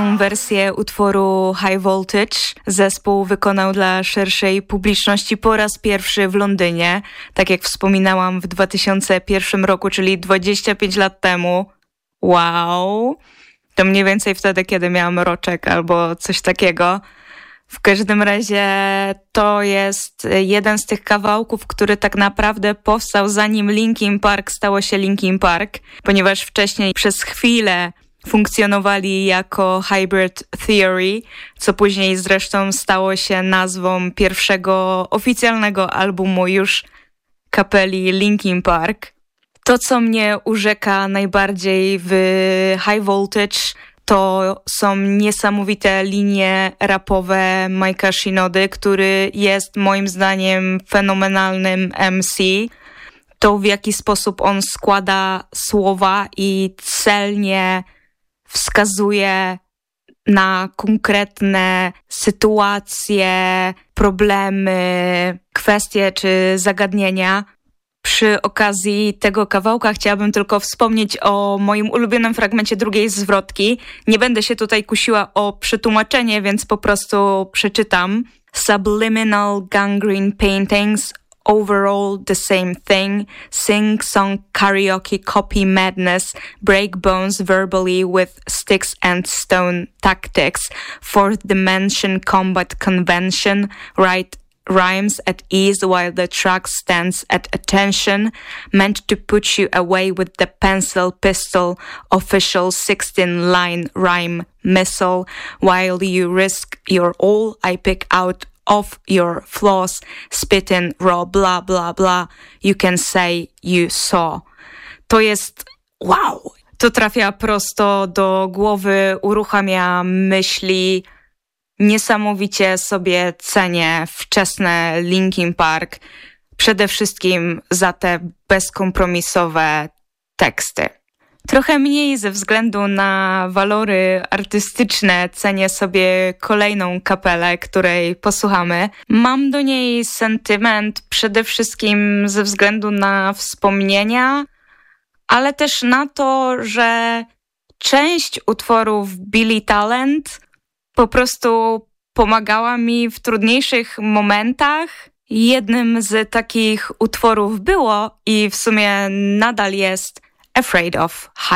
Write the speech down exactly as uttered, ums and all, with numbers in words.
Polską wersję utworu High Voltage zespół wykonał dla szerszej publiczności po raz pierwszy w Londynie, tak jak wspominałam w dwa tysiące pierwszym roku, czyli dwadzieścia pięć lat temu. Wow! To mniej więcej wtedy, kiedy miałam roczek albo coś takiego. W każdym razie to jest jeden z tych kawałków, który tak naprawdę powstał zanim Linkin Park stało się Linkin Park, ponieważ wcześniej przez chwilę funkcjonowali jako Hybrid Theory, co później zresztą stało się nazwą pierwszego oficjalnego albumu już kapeli Linkin Park. To, co mnie urzeka najbardziej w High Voltage, to są niesamowite linie rapowe Mike'a Shinody, który jest moim zdaniem fenomenalnym M C. To, w jaki sposób on składa słowa i celnie wskazuje na konkretne sytuacje, problemy, kwestie czy zagadnienia. Przy okazji tego kawałka chciałabym tylko wspomnieć o moim ulubionym fragmencie drugiej zwrotki. Nie będę się tutaj kusiła o przetłumaczenie, więc po prostu przeczytam. Subliminal gangrene paintings, overall the same thing. Sing song karaoke copy madness. Break bones verbally with sticks and stone tactics. Fourth dimension combat convention. Right rhymes at ease while the track stands at attention, meant to put you away with the pencil pistol, official sixteen-line rhyme missile. While you risk your all, I pick out of your flaws, spitting raw blah blah blah, you can say you saw. To jest wow! To trafia prosto do głowy, uruchamia myśli. Niesamowicie sobie cenię wczesne Linkin Park, przede wszystkim za te bezkompromisowe teksty. Trochę mniej ze względu na walory artystyczne cenię sobie kolejną kapelę, której posłuchamy. Mam do niej sentyment przede wszystkim ze względu na wspomnienia, ale też na to, że część utworów Billy Talent po prostu pomagała mi w trudniejszych momentach. Jednym z takich utworów było i w sumie nadal jest Afraid of Heights.